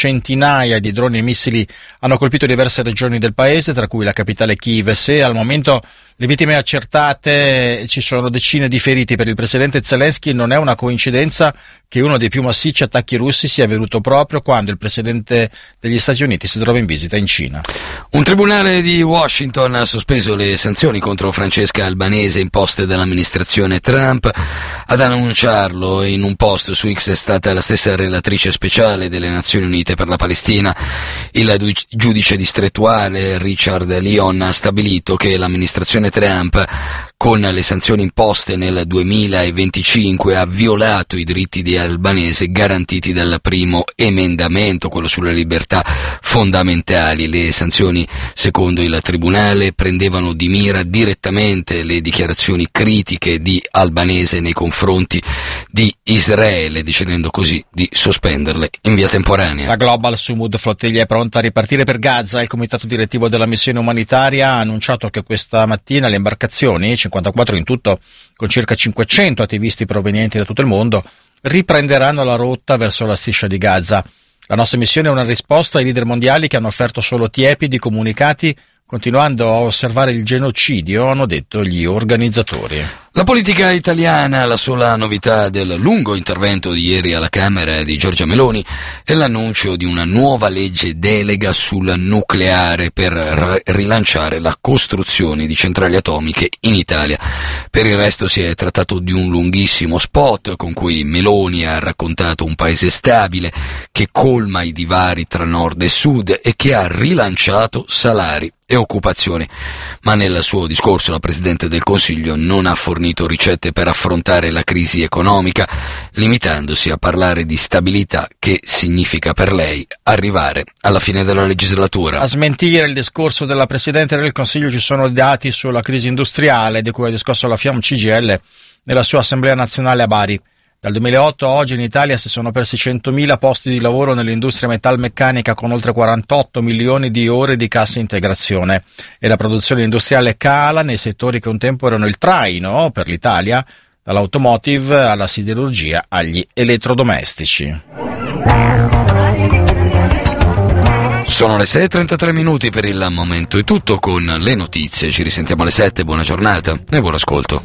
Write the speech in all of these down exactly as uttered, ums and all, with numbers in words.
centinaia di droni e missili hanno colpito diverse regioni del paese, tra cui la capitale Kiev. Se al momento le vittime accertate, ci sono decine di feriti. Per il presidente Zelensky non è una coincidenza che uno dei più massicci attacchi russi sia avvenuto proprio quando il presidente degli Stati Uniti si trova in visita in Cina. Un tribunale di Washington ha sospeso le sanzioni contro Francesca Albanese imposte dall'amministrazione Trump. Ad annunciarlo in un post su X è stata la stessa relatrice speciale delle Nazioni Unite per la Palestina. Il giudice distrettuale Richard Leon ha stabilito che l'amministrazione Trump, con le sanzioni imposte nel duemilaventicinque, ha violato i diritti di Albanese garantiti dal primo emendamento, quello sulle libertà fondamentali. Le sanzioni, secondo il tribunale, prendevano di mira direttamente le dichiarazioni critiche di Albanese nei confronti di Israele, decidendo così di sospenderle in via temporanea. La Global Sumud Flottiglia è pronta a ripartire per Gaza. Il comitato direttivo della missione umanitaria ha annunciato che questa mattina le imbarcazioni, cinquantaquattro in tutto, con circa cinquecento attivisti provenienti da tutto il mondo, riprenderanno la rotta verso la striscia di Gaza. La nostra missione è una risposta ai leader mondiali che hanno offerto solo tiepidi comunicati, continuando a osservare il genocidio, hanno detto gli organizzatori. La politica italiana, la sola novità del lungo intervento di ieri alla Camera di Giorgia Meloni è l'annuncio di una nuova legge delega sul nucleare per r- rilanciare la costruzione di centrali atomiche in Italia. Per il resto si è trattato di un lunghissimo spot con cui Meloni ha raccontato un paese stabile che colma i divari tra nord e sud e che ha rilanciato salari e occupazione, ma nel suo discorso la Presidente del Consiglio non ha fornito ricette per affrontare la crisi economica, limitandosi a parlare di stabilità, che significa per lei arrivare alla fine della legislatura. A smentire il discorso della Presidente del Consiglio ci sono dati sulla crisi industriale di cui ha discusso la FIAM C G I L nella sua Assemblea Nazionale a Bari. Dal duemilaotto a oggi in Italia si sono persi centomila posti di lavoro nell'industria metalmeccanica, con oltre quarantotto milioni di ore di cassa integrazione, e la produzione industriale cala nei settori che un tempo erano il traino per l'Italia, dall'automotive alla siderurgia agli elettrodomestici. Sono le sei e trentatré minuti, per il momento è tutto con le notizie. Ci risentiamo alle sette, buona giornata e buon ascolto.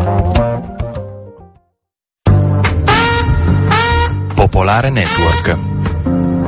Popolare Network.